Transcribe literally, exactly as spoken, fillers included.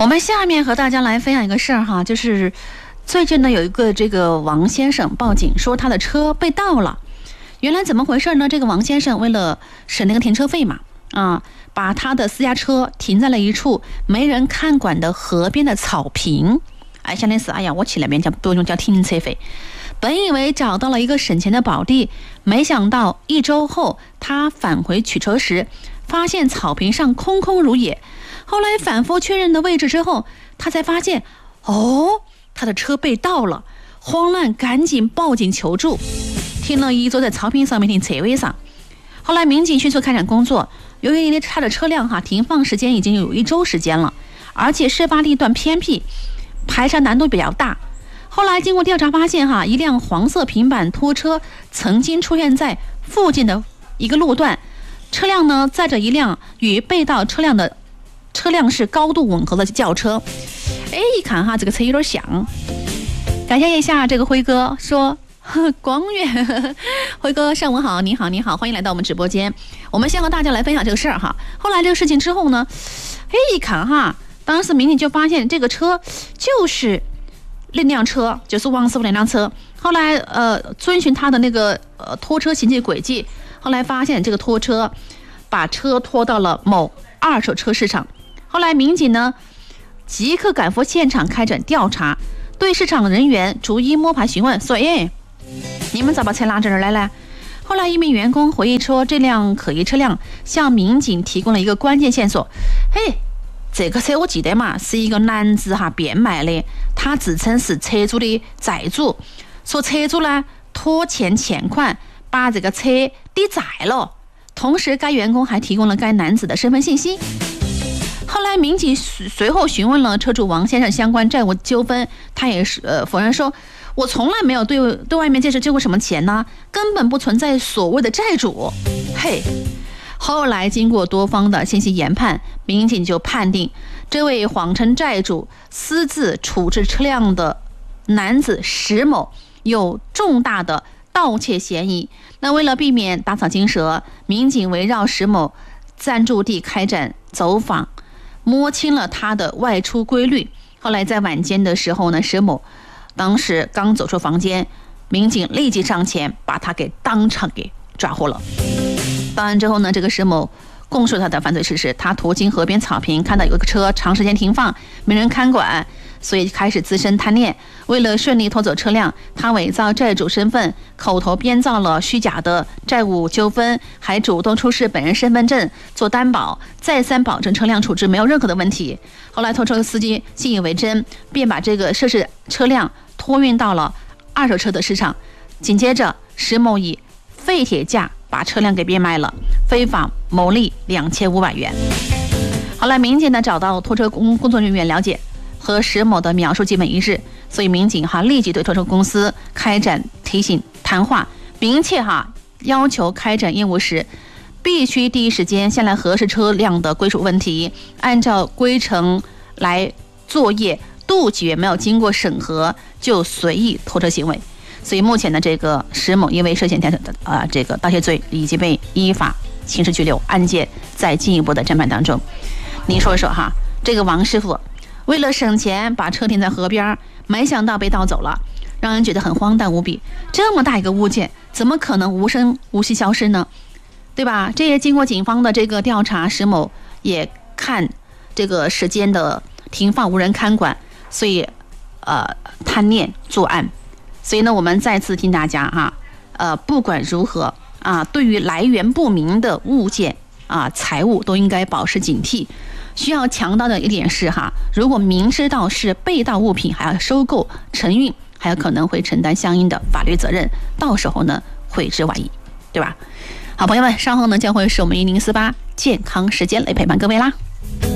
我们下面和大家来分享一个事儿哈，就是最近呢有一个这个王先生报警说他的车被盗了。原来怎么回事呢？这个王先生为了省那个停车费嘛，啊，把他的私家车停在了一处没人看管的河边的草坪。哎，相当于是哎呀，我去那边叫不用交停车费。本以为找到了一个省钱的宝地，没想到一周后他返回取车时，发现草坪上空空如也。后来反复确认的位置之后，他才发现，哦，他的车被盗了，慌乱赶紧报警求助。停了一坐在草坪上面停车位上。后来民警迅速开展工作，由于他的车辆哈停放时间已经有一周时间了，而且事发地段偏僻，排查难度比较大。后来经过调查发现哈，一辆黄色平板拖车曾经出现在附近的一个路段，车辆呢载着一辆与被盗车辆的车辆是高度吻合的轿车。哎，一看哈这个车有点像。感谢一下这个辉哥说光远，辉哥上午好，你好你好，欢迎来到我们直播间。我们先和大家来分享这个事儿哈。后来这个事情之后呢，哎一看哈，当时民警就发现这个车就是那辆车，就是王师傅那辆车。后来呃遵循他的那个呃拖车行进轨迹，后来发现这个拖车把车拖到了某二手车市场。后来民警呢即刻赶赴现场开展调查，对市场人员逐一摸排询问，说哎，你们咋把车拉这儿来了？后来一名员工回忆说，这辆可疑车辆向民警提供了一个关键线索。嘿，这个车我记得嘛，是一个男子哈变卖的，他自称是车主的债主，说车主呢拖欠欠款，把这个车抵债了。同时该员工还提供了该男子的身份信息。后来民警随后询问了车主王先生相关债务纠纷，他也是呃否认说，我从来没有对对外面借借过什么钱呢，根本不存在所谓的债主。嘿，后来经过多方的信息研判，民警就判定这位谎称债主私自处置车辆的男子石某有重大的盗窃嫌疑。那为了避免打草惊蛇，民警围绕石某暂住地开展走访，摸清了他的外出规律。后来在晚间的时候呢，石某当时刚走出房间，民警立即上前把他给当场给抓获了。报案之后呢，这个石某供述他的犯罪事实，他途经河边草坪，看到有个车长时间停放，没人看管，所以开始自身贪恋。为了顺利拖走车辆，他伪造债主身份，口头编造了虚假的债务纠纷，还主动出示本人身份证做担保，再三保证车辆处置没有任何的问题。后来拖车司机信以为真，便把这个涉事车辆托运到了二手车的市场。紧接着石某以废铁价把车辆给变卖了，非法牟利两千五百元。后来民警呢找到拖车工工作人员了解，和石某的描述基本一致，所以民警哈立即对拖车公司开展提醒谈话，并且哈要求开展业务时必须第一时间先来核实车辆的归属问题，按照规程来作业，杜绝没有经过审核就随意拖车行为。所以目前的这个石某因为涉嫌的啊这个盗窃罪，已经被依法刑事拘留，案件在进一步的侦办当中。您说说哈，这个王师傅为了省钱把车停在河边，没想到被盗走了，让人觉得很荒诞无比。这么大一个物件，怎么可能无声无息消失呢？对吧？这也经过警方的这个调查，石某也看这个时间的停放无人看管，所以呃贪念作案。所以呢，我们再次提醒大家哈，呃，不管如何啊，对于来源不明的物件啊、财物都应该保持警惕。需要强调的一点是哈，如果明知道是被盗物品，还要收购、承运，还有可能会承担相应的法律责任，到时候呢悔之晚矣，对吧？好，朋友们，稍后呢将会是我们一零四八健康时间来陪伴各位啦。